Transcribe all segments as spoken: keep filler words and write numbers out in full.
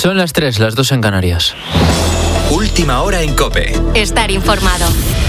Son las tres, las dos en Canarias. Última hora en COPE. Estar informado.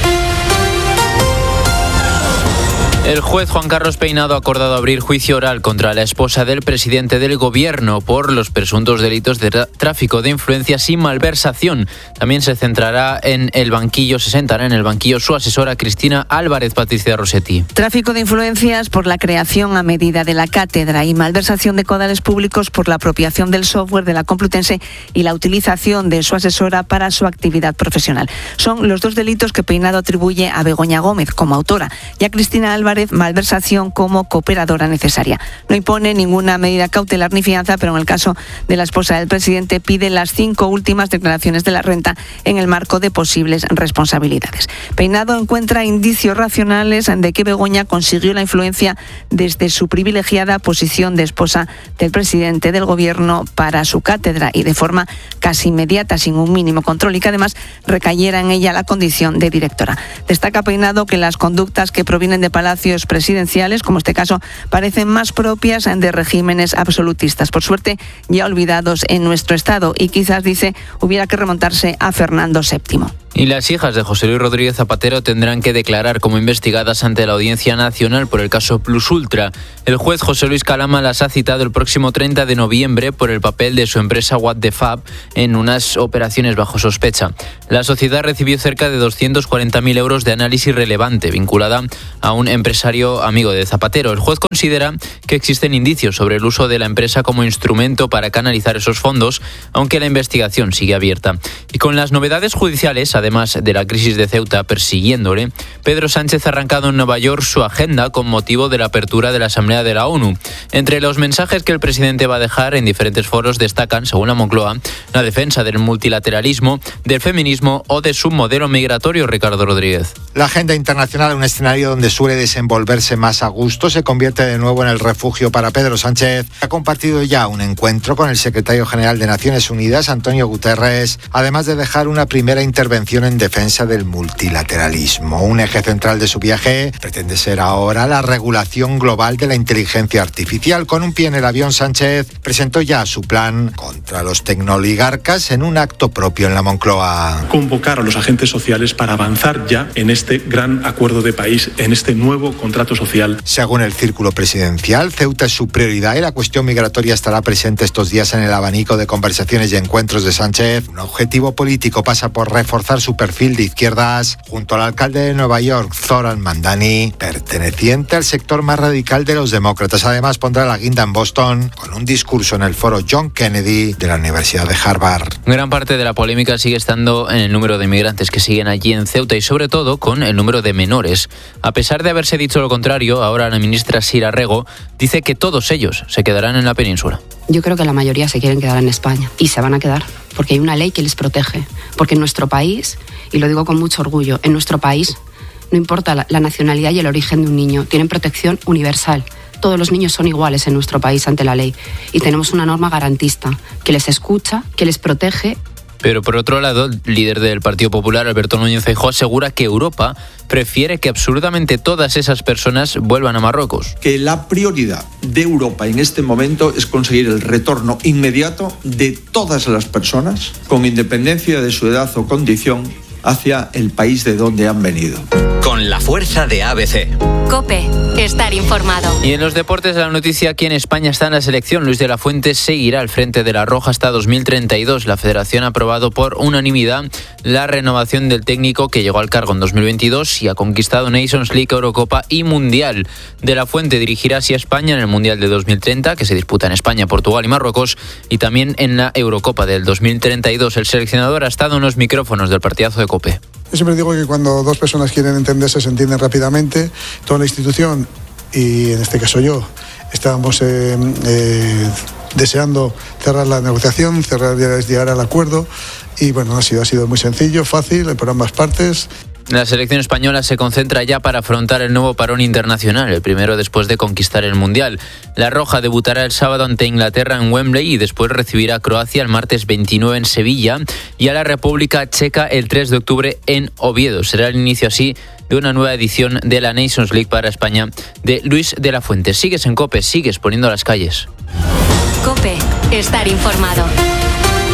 El juez Juan Carlos Peinado ha acordado abrir juicio oral contra la esposa del presidente del Gobierno por los presuntos delitos de tra- tráfico de influencias y malversación. También se centrará en el banquillo, se sentará en el banquillo su asesora Cristina Álvarez. Patricia Rossetti. Tráfico de influencias por la creación a medida de la cátedra y malversación de caudales públicos por la apropiación del software de la Complutense y la utilización de su asesora para su actividad profesional. Son los dos delitos que Peinado atribuye a Begoña Gómez como autora y a Cristina Álvarez malversación como cooperadora necesaria. No impone ninguna medida cautelar ni fianza, pero en el caso de la esposa del presidente pide las cinco últimas declaraciones de la renta en el marco de posibles responsabilidades. Peinado encuentra indicios racionales de que Begoña consiguió la influencia desde su privilegiada posición de esposa del presidente del Gobierno para su cátedra y de forma casi inmediata, sin un mínimo control, y que además recayera en ella la condición de directora. Destaca Peinado que las conductas que provienen de Palacio presidenciales, como este caso, parecen más propias de regímenes absolutistas, por suerte ya olvidados en nuestro Estado, y quizás, dice, hubiera que remontarse a Fernando séptimo. Y las hijas de José Luis Rodríguez Zapatero tendrán que declarar como investigadas ante la Audiencia Nacional por el caso Plus Ultra. El juez José Luis Calama las ha citado el próximo treinta de noviembre por el papel de su empresa What the Fab en unas operaciones bajo sospecha. La sociedad recibió cerca de doscientos cuarenta mil euros de análisis relevante vinculada a un empresario amigo de Zapatero. El juez considera que existen indicios sobre el uso de la empresa como instrumento para canalizar esos fondos, aunque la investigación sigue abierta. Y con las novedades judiciales, además de la crisis de Ceuta persiguiéndole, Pedro Sánchez ha arrancado en Nueva York su agenda con motivo de la apertura de la Asamblea de la ONU. Entre los mensajes que el presidente va a dejar en diferentes foros destacan, según la Moncloa, la defensa del multilateralismo, del feminismo o de su modelo migratorio. Ricardo Rodríguez. La agenda internacional, un escenario donde suele desenvolverse más a gusto, se convierte de nuevo en el refugio para Pedro Sánchez. Ha compartido ya un encuentro con el secretario general de Naciones Unidas, Antonio Guterres, además de dejar una primera intervención en defensa del multilateralismo. Un eje central de su viaje pretende ser ahora la regulación global de la inteligencia artificial. Con un pie en el avión, Sánchez presentó ya su plan contra los tecnooligarcas en un acto propio en la Moncloa. Convocar a los agentes sociales para avanzar ya en este gran acuerdo de país, en este nuevo contrato social. Según el círculo presidencial, Ceuta es su prioridad y la cuestión migratoria estará presente estos días en el abanico de conversaciones y encuentros de Sánchez. Un objetivo político pasa por reforzar su perfil de izquierdas junto al alcalde de Nueva York, Zoran Mandani, perteneciente al sector más radical de los demócratas. Además, pondrá la guinda en Boston con un discurso en el foro John Kennedy de la Universidad de Harvard. Gran parte de la polémica sigue estando en el número de inmigrantes que siguen allí en Ceuta y sobre todo con el número de menores. A pesar de haberse dicho lo contrario, ahora la ministra Sira Rego dice que todos ellos se quedarán en la península. Yo creo que la mayoría se quieren quedar en España y se van a quedar porque hay una ley que les protege, porque en nuestro país, y lo digo con mucho orgullo, en nuestro país no importa la, la nacionalidad y el origen de un niño, tienen protección universal. Todos los niños son iguales en nuestro país ante la ley y tenemos una norma garantista que les escucha, que les protege. Pero por otro lado, el líder del Partido Popular, Alberto Núñez Feijóo, asegura que Europa prefiere que absolutamente todas esas personas vuelvan a Marruecos. Que la prioridad de Europa en este momento es conseguir el retorno inmediato de todas las personas, con independencia de su edad o condición, hacia el país de donde han venido. Con la fuerza de A B C. COPE. Estar informado. Y en los deportes, la noticia aquí en España está en la selección. Luis de la Fuente seguirá al frente de la Roja hasta dos mil treinta y dos. La Federación ha aprobado por unanimidad la renovación del técnico que llegó al cargo en dos mil veintidós y ha conquistado Nations League, Eurocopa y Mundial. De la Fuente dirigirá así a España en el Mundial de dos mil treinta, que se disputa en España, Portugal y Marruecos, y también en la Eurocopa del dos mil treinta y dos. El seleccionador ha estado en los micrófonos del partidazo de COPE. Yo siempre digo que cuando dos personas quieren entenderse, se entienden rápidamente. Toda la institución, y en este caso yo, estábamos eh, eh, deseando cerrar la negociación, cerrar, llegar al acuerdo, y bueno, ha sido, ha sido muy sencillo, fácil, por ambas partes. La selección española se concentra ya para afrontar el nuevo parón internacional, el primero después de conquistar el Mundial. La Roja debutará el sábado ante Inglaterra en Wembley y después recibirá a Croacia el martes veintinueve en Sevilla y a la República Checa el tres de octubre en Oviedo. Será el inicio así de una nueva edición de la Nations League para España de Luis de la Fuente. Sigues en COPE, sigues poniendo las calles. COPE. Estar informado.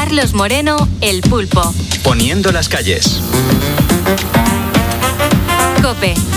Carlos Moreno, El Pulpo. Poniendo las calles. COPE.